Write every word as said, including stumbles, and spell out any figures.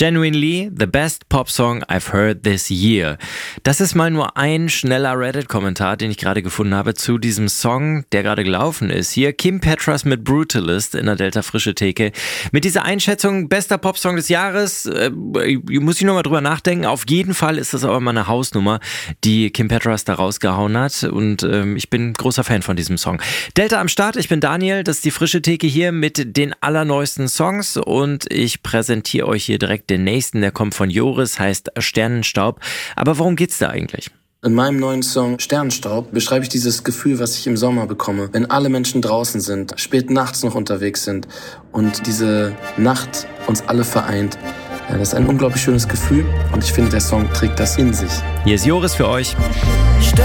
Genuinely the best pop song I've heard this year. Das ist mal nur ein schneller Reddit-Kommentar, den ich gerade gefunden habe zu diesem Song, der gerade gelaufen ist. Hier Kim Petras mit Brutalist in der Delta Frische Theke. Mit dieser Einschätzung, bester Popsong des Jahres, äh, muss ich nochmal drüber nachdenken. Auf jeden Fall ist das aber mal eine Hausnummer, die Kim Petras da rausgehauen hat. Und ähm, ich bin großer Fan von diesem Song. Delta am Start, ich bin Daniel, das ist die Frische Theke hier mit den allerneuesten Songs. Und ich präsentiere euch hier direkt den nächsten, der kommt von Joris, heißt Sternenstaub. Aber worum geht's da eigentlich? In meinem neuen Song Sternenstaub beschreibe ich dieses Gefühl, was ich im Sommer bekomme, wenn alle Menschen draußen sind, spät nachts noch unterwegs sind und diese Nacht uns alle vereint. Ja, das ist ein unglaublich schönes Gefühl und ich finde, der Song trägt das in sich. Hier ist Joris für euch.